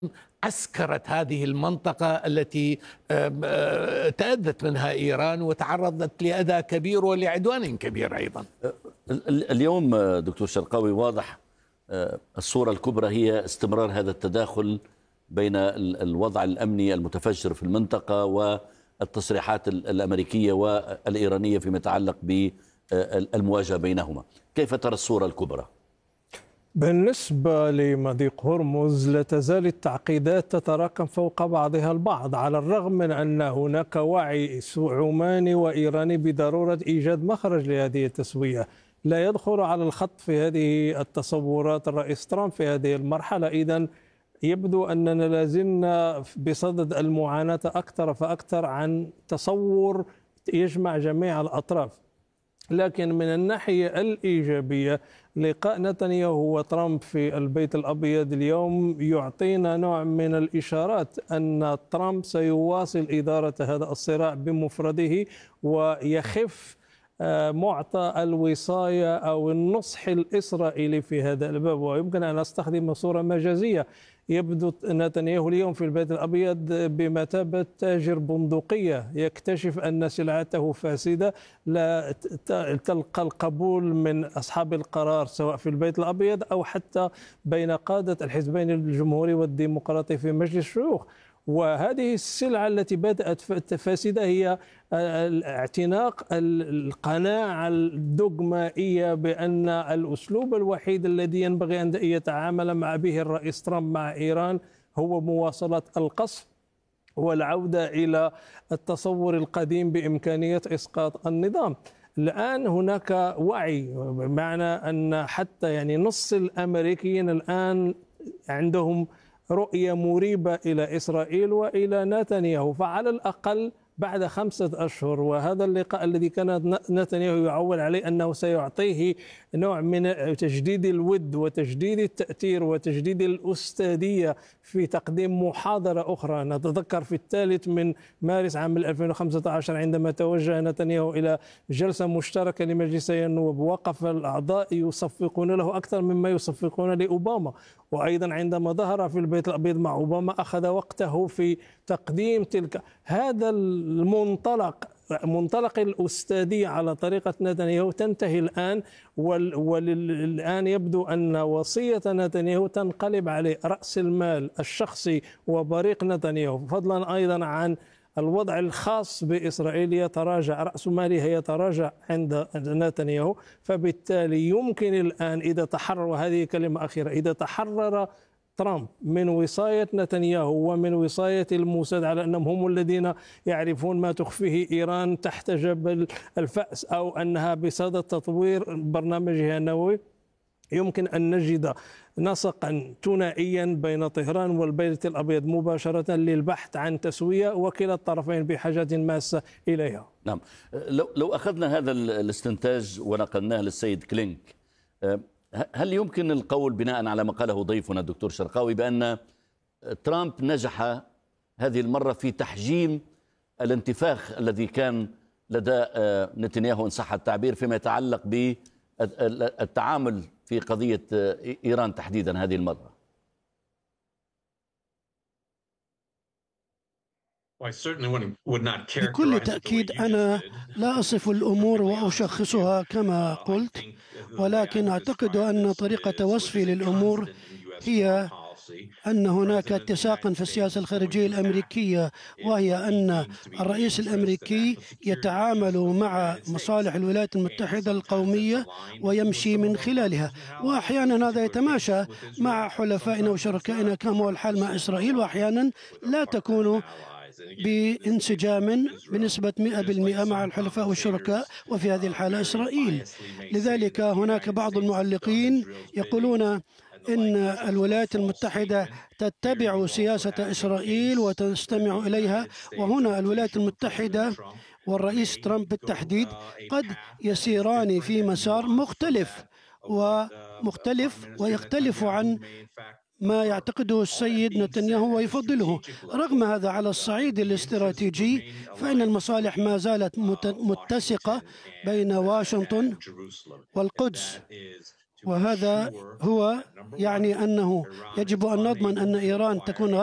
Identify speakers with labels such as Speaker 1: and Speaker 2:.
Speaker 1: عسكرت هذه المنطقة التي تأذت منها إيران وتعرضت لأذى كبير ولعدوان كبير أيضا.
Speaker 2: اليوم دكتور شرقاوي واضح الصورة الكبرى هي استمرار هذا التداخل بين الوضع الأمني المتفجر في المنطقة والتصريحات الأمريكية والإيرانية فيما يتعلق بالمواجهة بينهما. كيف ترى الصورة الكبرى؟
Speaker 3: بالنسبة لمضيق هرمز لا تزال التعقيدات تتراكم فوق بعضها البعض، على الرغم من أن هناك وعي عماني وإيراني بضرورة إيجاد مخرج لهذه التسوية. لا يدخل على الخط في هذه التصورات الرئيس ترامب في هذه المرحلة. إذن يبدو أننا لازلنا بصدد المعاناة أكثر فأكثر عن تصور يجمع جميع الأطراف. لكن من الناحية الإيجابية لقاء نتنياهو وترامب في البيت الأبيض اليوم يعطينا نوع من الإشارات أن ترامب سيواصل إدارة هذا الصراع بمفرده ويخف معطى الوصاية أو النصح الإسرائيلي في هذا الباب. ويمكن أن أستخدم صورة مجازية. يبدو نتنياهو اليوم في البيت الأبيض بمثابة تاجر بندقية يكتشف أن سلعته فاسدة، لا تلقى القبول من أصحاب القرار سواء في البيت الأبيض أو حتى بين قادة الحزبين الجمهوري والديمقراطي في مجلس الشيوخ. وهذه السلعة التي بدأت فاسدة هي اعتناق القناعة الدogمائية بأن الأسلوب الوحيد الذي ينبغي أن يتعامل مع به الرئيس ترامب مع إيران هو مواصلة القصف والعودة إلى التصور القديم بإمكانية إسقاط النظام. الآن هناك وعي، بمعنى أن حتى نص الأمريكيين الآن عندهم رؤية مريبة إلى إسرائيل وإلى نتنياهو. فعلى الأقل بعد 5 أشهر، وهذا اللقاء الذي كان نتنياهو يعول عليه أنه سيعطيه نوع من تجديد الود وتجديد التأثير وتجديد الأستاذية في تقديم محاضرة أخرى. نتذكر في 3 مارس عام 2015 عندما توجه نتنياهو إلى جلسة مشتركة لمجلسي النواب، وقف الأعضاء يصفقون له أكثر مما يصفقون لأوباما. وأيضا عندما ظهر في البيت الأبيض مع أوباما أخذ وقته في تقديم تلك هذا منطلق الأستاذية على طريقة نتنياهو تنتهي الآن. والآن يبدو أن وصية نتنياهو تنقلب عليه رأس المال الشخصي وبريق نتنياهو، فضلا أيضا عن الوضع الخاص بإسرائيل يتراجع، رأس ماله يتراجع عند نتنياهو. فبالتالي يمكن الآن إذا تحرر، وهذه كلمة أخيرة، إذا تحرر ترامب من وصاية نتنياهو ومن وصاية الموساد على أنهم هم الذين يعرفون ما تخفيه إيران تحت جبل الفأس أو أنها بصدد تطوير برنامجها النووي، يمكن أن نجد نسقا ثنائيا بين طهران والبيت الأبيض مباشرة للبحث عن تسوية وكلا الطرفين بحاجة ماسة إليها.
Speaker 2: نعم، لو أخذنا هذا الاستنتاج ونقلناه للسيد كلينك، هل يمكن القول بناء على ما قاله ضيفنا الدكتور شرقاوي بأن ترامب نجح هذه المرة في تحجيم الانتفاخ الذي كان لدى نتنياهو إن صح التعبير فيما يتعلق بالتعامل في قضية إيران تحديدا هذه المرة؟
Speaker 4: بكل تأكيد أنا لا أصف الأمور وأشخصها كما قلت، ولكن أعتقد أن طريقة وصفي للأمور هي أن هناك اتساقا في السياسة الخارجية الأمريكية، وهي أن الرئيس الأمريكي يتعامل مع مصالح الولايات المتحدة القومية ويمشي من خلالها، وأحيانا هذا يتماشى مع حلفائنا وشركائنا كما هو الحال مع إسرائيل، وأحيانا لا تكون بانسجام بنسبة 100% مع الحلفاء والشركاء، وفي هذه الحالة إسرائيل. لذلك هناك بعض المعلقين يقولون إن الولايات المتحدة تتبع سياسة إسرائيل وتستمع إليها، وهنا الولايات المتحدة والرئيس ترامب بالتحديد قد يسيران في مسار مختلف ويختلف عن ما يعتقده السيد نتنياهو ويفضله. رغم هذا على الصعيد الاستراتيجي فإن المصالح ما زالت متسقة بين واشنطن والقدس، وهذا هو يعني أنه يجب أن نضمن أن إيران تكون